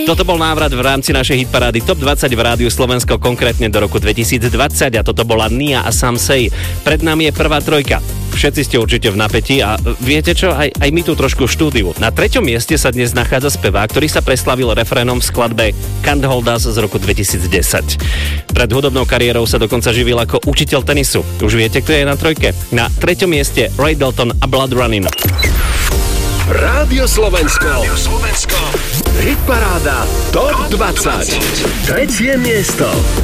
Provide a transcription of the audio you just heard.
Toto bol návrat v rámci našej hitparády Top 20 v Rádiu Slovensko, konkrétne do roku 2020 a toto bola Nia a Sam Say. Pred nami je prvá trojka. Všetci ste určite v napätí a viete čo, aj my tu trošku v štúdiu. Na 3. mieste sa dnes nachádza spevák, ktorý sa preslavil refrénom v skladbe Can't Hold Us z roku 2010. Pred hudobnou kariérou sa dokonca živil ako učiteľ tenisu. Už viete, kto je na trojke? Na 3. mieste Ray Dalton a Blood Running. Rádio Slovensko. Hitparáda Top 20. 3. miesto.